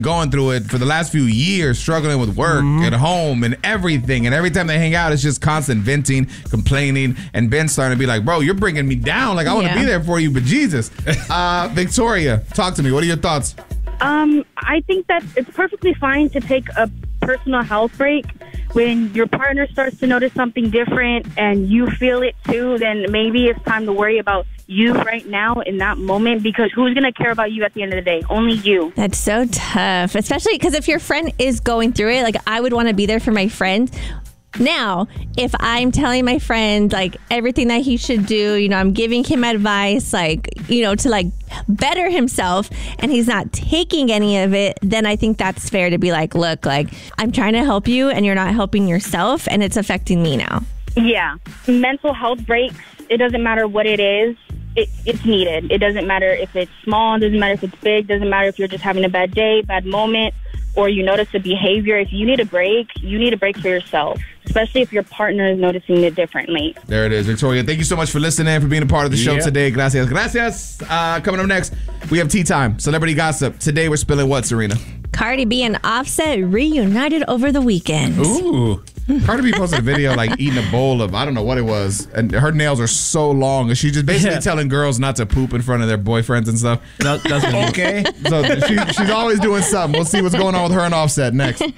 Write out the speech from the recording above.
going through it for the last few years, struggling with work at home and everything. And every time they hang out, it's just constant venting, complaining. And Ben's starting to be like, bro, you're bringing me down. Like, I want to be there for you, but Jesus. Victoria, talk to me. What are your thoughts? I think that it's perfectly fine to take a personal health break. When your partner starts to notice something different and you feel it too, then maybe it's time to worry about you right now in that moment, because who's going to care about you at the end of the day? Only you. That's so tough, especially because if your friend is going through it, like I would want to be there for my friend. Now, if I'm telling my friend like everything that he should do, you know, I'm giving him advice, like, you know, to like better himself, and he's not taking any of it, then I think that's fair to be like, look, like I'm trying to help you and you're not helping yourself and it's affecting me now. Yeah. Mental health breaks, it doesn't matter what it is. It's needed. It doesn't matter if it's small, it doesn't matter if it's big, doesn't matter if you're just having a bad day, bad moment, or you notice a behavior. If you need a break, you need a break for yourself, especially if your partner is noticing it differently. There it is, Victoria. Thank you so much for listening, for being a part of the show today. Gracias. Gracias. Coming up next, we have Tea Time, Celebrity Gossip. Today we're spilling what, Serena? Cardi B and Offset reunited over the weekend. Ooh. Cardi B posted a video like eating a bowl of, I don't know what it was, and her nails are so long, and she's just basically telling girls not to poop in front of their boyfriends and stuff. That's okay. So she's always doing something. We'll see what's going on with her and Offset next.